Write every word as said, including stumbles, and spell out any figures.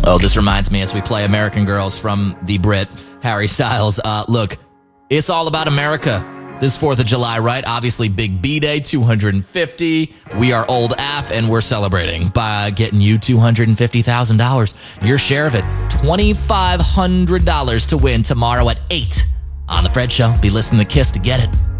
Oh, this reminds me as we play American Girls from the Brit, Harry Styles. Uh, look, it's all about America this fourth of July, right? Obviously, Big B Day, two hundred fifty. We are Old A F, and we're celebrating by getting you two hundred fifty thousand dollars. Your share of it, twenty-five hundred dollars to win tomorrow at eight on The Fred Show. Be listening to KISS to get it.